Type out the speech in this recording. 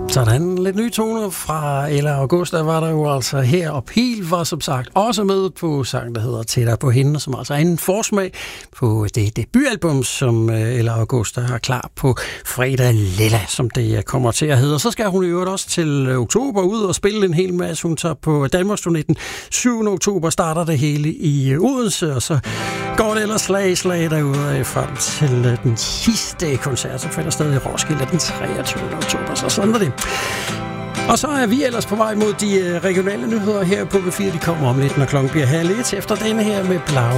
Sådan, lidt nye toner fra Ella Augusta var der jo altså her, og Pil var som sagt også med på sang, der hedder Tættere på hende, som altså er en forsmag på det debutalbum, som Ella Augusta har klar på fredag Lilla, som det kommer til at hedde. Og så skal hun i øvrigt også til oktober ud og spille en hel masse. Hun tager på Danmarksturné den 7. oktober, starter det hele i Odense, og så går det ellers slag derude frem til den sidste koncert, som finder sted i Roskilde den 23. oktober. Så sådan er det. Og så er vi ellers på vej mod de regionale nyheder her på B4. De kommer om lidt, når klokken bliver 1:30 efter denne her med Blau